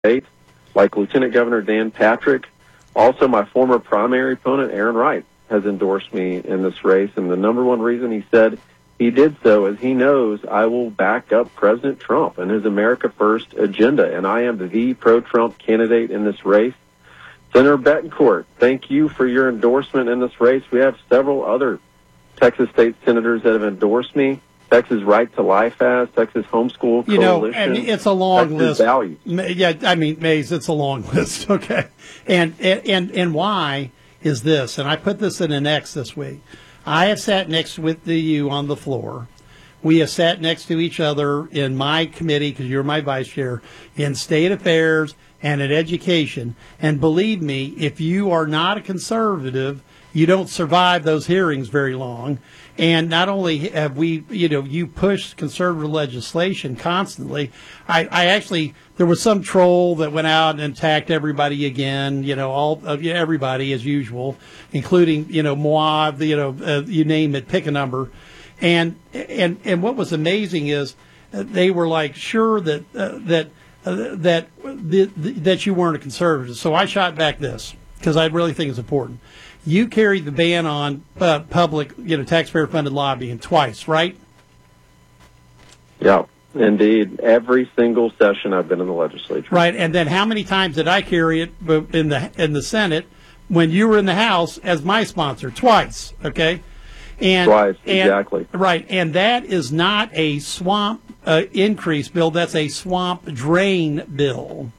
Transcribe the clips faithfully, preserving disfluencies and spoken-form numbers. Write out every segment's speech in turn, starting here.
state, like Lieutenant Governor Dan Patrick. Also, my former primary opponent, Aaron Wright, has endorsed me in this race, and the number one reason he said he did so is he knows I will back up President Trump and his America First agenda, and I am the pro-Trump candidate in this race. Senator Betancourt, thank you for your endorsement in this race. We have several other Texas state senators that have endorsed me. Texas Right to Life has, Texas Homeschool Coalition. You know, I mean, it's a long Texas list. Value. Yeah, I mean, Mays, it's a long list. Okay, and and and why is this? And I put this in an X this week. I have sat next with you on the floor. We have sat next to each other in my committee, because you're my vice chair, in state affairs and in education. And believe me, if you are not a conservative, you don't survive those hearings very long. And not only have we, you know, you pushed conservative legislation constantly. I, I actually, there was some troll that went out and attacked everybody again, you know, all of everybody as usual, including, you know, Moab, you know, uh, you name it, pick a number. And, and, and what was amazing is they were like sure that, uh, that, uh, that, the, the, that you weren't a conservative. So I shot back this because I really think it's important. You carried the ban on uh, public, you know, taxpayer-funded lobbying twice, right? Yeah, indeed. Every single session I've been in the legislature. Right, and then how many times did I carry it in the in the Senate when you were in the House as my sponsor? Twice, okay? And, Twice, and, exactly. Right, and that is not a swamp uh, increase bill. That's a swamp drain bill.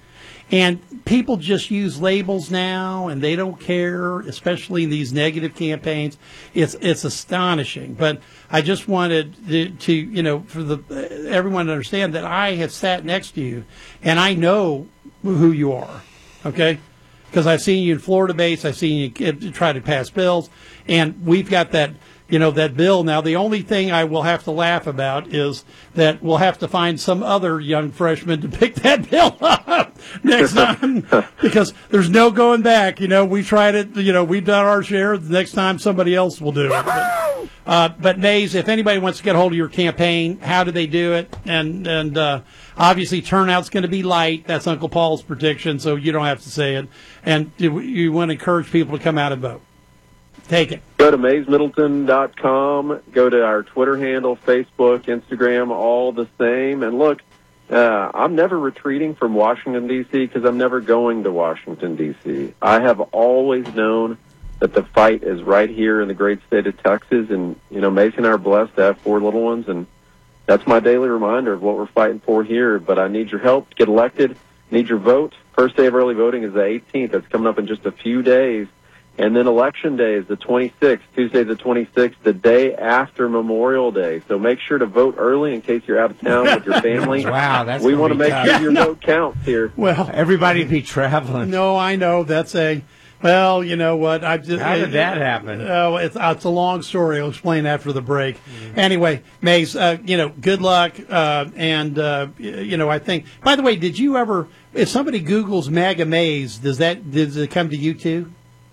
And people just use labels now, and they don't care, especially in these negative campaigns. It's it's astonishing. But I just wanted to, to you know, for the everyone to understand that I have sat next to you, and I know who you are, okay? Because I've seen you in Florida debates, I've seen you try to pass bills, and we've got that. You know, that bill. Now, the only thing I will have to laugh about is that we'll have to find some other young freshman to pick that bill up next time, because there's no going back. You know, we tried it, you know, we've done our share. The next time somebody else will do it. But, uh, but Mays, if anybody wants to get a hold of your campaign, how do they do it? And, and uh, obviously turnout's going to be light. That's Uncle Paul's prediction, so you don't have to say it. And you, you want to encourage people to come out and vote. Take it. Go to mays middleton dot com. Go to our Twitter handle, Facebook, Instagram, all the same. And look, uh, I'm never retreating from Washington, D C, because I'm never going to Washington, D C. I have always known that the fight is right here in the great state of Texas. And, you know, Macy and I are blessed to have four little ones. And that's my daily reminder of what we're fighting for here. But I need your help to get elected. Need your vote. First day of early voting is the eighteenth. That's coming up in just a few days. And then Election Day is the twenty-sixth, Tuesday the twenty-sixth, the day after Memorial Day. So make sure to vote early in case you're out of town with your family. Wow, that's we want to make tough. sure your vote counts here. Well, everybody be traveling. No, I know. That's a, well, you know what? I just, How did that happen? Oh, it's, uh, it's a long story. I'll explain after the break. Mm-hmm. Anyway, Mays, uh, you know, good luck. Uh, and, uh, you know, I think, by the way, did you ever, if somebody Googles MAGA Mays, does that, does it come to you too?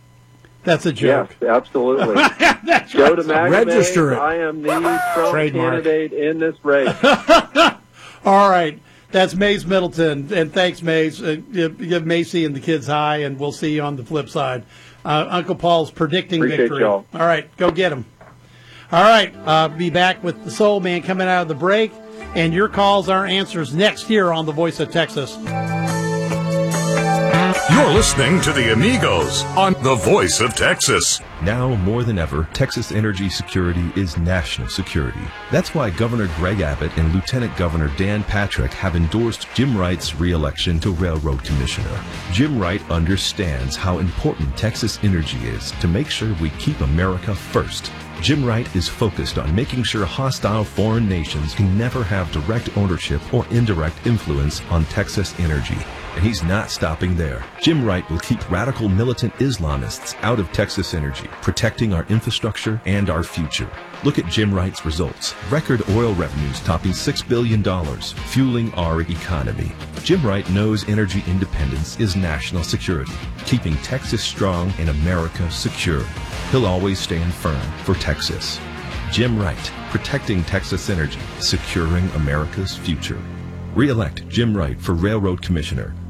That's a joke. Yes, absolutely. That's Go right. to MAGA Register Mays. it. I am the Trump Trademark. candidate in this race. All right. That's Mays Middleton. And thanks, Mays. Uh, give, give Macy and the kids hi, and we'll see you on the flip side. Uh, Uncle Paul's predicting Appreciate victory. y'all. All right. Go get him. All right. Uh, be back with the Soul Man coming out of the break. And your calls, our answers next here on The Voice of Texas. You're listening to the Amigos on The Voice of Texas. Now more than ever, Texas energy security is national security. That's why Governor Greg Abbott and Lieutenant Governor Dan Patrick have endorsed Jim Wright's re-election to Railroad Commissioner. Jim Wright understands how important Texas energy is to make sure we keep America first. Jim Wright is focused on making sure hostile foreign nations can never have direct ownership or indirect influence on Texas energy. And he's not stopping there. Jim Wright will keep radical militant Islamists out of Texas energy, protecting our infrastructure and our future. Look at Jim Wright's results. Record oil revenues topping six billion dollars, fueling our economy. Jim Wright knows energy independence is national security, keeping Texas strong and America secure. He'll always stand firm for Texas. Jim Wright, protecting Texas energy, securing America's future. Re-elect Jim Wright for Railroad Commissioner.